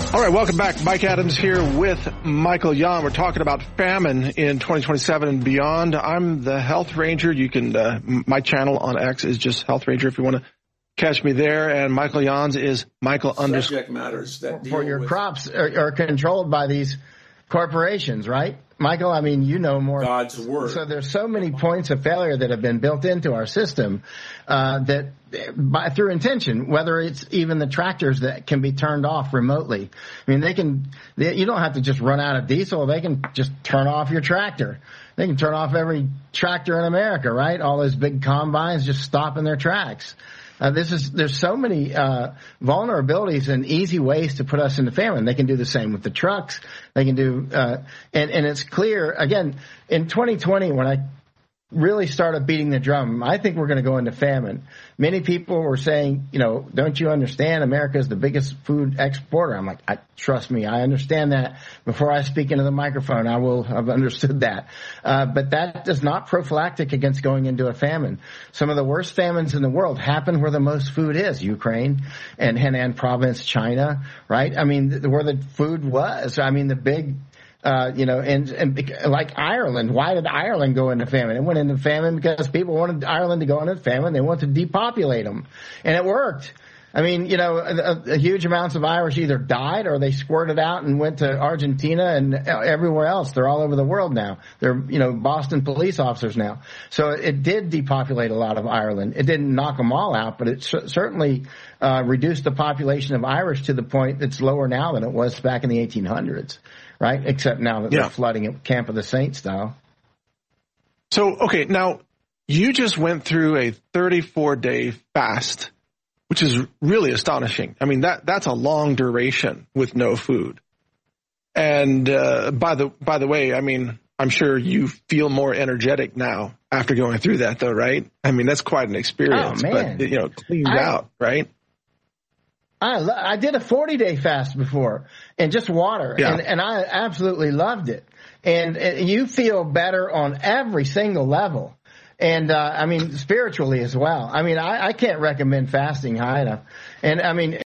All right, welcome back. Mike Adams here with Michael Yon. We're talking about famine in 2027 and beyond. I'm the Health Ranger. You can, my channel on X is just Health Ranger if you want to catch me there. And Michael Yon's is Michael Subject matters that deal for your with crops are controlled by these corporations, right? Michael, I mean, you know more. God's word. So there's so many points of failure that have been built into our system that through intention, whether it's even the tractors that can be turned off remotely. I mean, you don't have to just run out of diesel. They can just turn off your tractor. They can turn off every tractor in America, right? All those big combines just stop in their tracks. There's so many vulnerabilities and easy ways to put us into famine. They can do the same with the trucks. They can do, and it's clear, again, in 2020, when I really started beating the drum, I think we're going to go into famine. Many people were saying, don't you understand America is the biggest food exporter? I'm like, trust me, I understand that. Before I speak into the microphone, I will have understood that. But that is not prophylactic against going into a famine. Some of the worst famines in the world happen where the most food is, Ukraine and Henan province, China, right? I mean, where the food was. I mean, the big and like Ireland, why did Ireland go into famine? It went into famine because people wanted Ireland to go into famine. They wanted to depopulate them. And it worked. I mean, huge amounts of Irish either died or they squirted out and went to Argentina and everywhere else. They're all over the world now. They're, Boston police officers now. So it did depopulate a lot of Ireland. It didn't knock them all out, but it certainly reduced the population of Irish to the point that's lower now than it was back in the 1800s. Right? Except now that they're flooding it Camp of the Saints style. So, okay, now you just went through a 34-day fast, which is really astonishing. I mean, that's a long duration with no food. And by the way, I mean, I'm sure you feel more energetic now after going through that, though, right? I mean, that's quite an experience. Oh, man. But cleans out, right? I did a 40-day fast before and just water, and I absolutely loved it. And you feel better on every single level. And, I mean, spiritually as well. I mean, I can't recommend fasting high enough. And, I mean,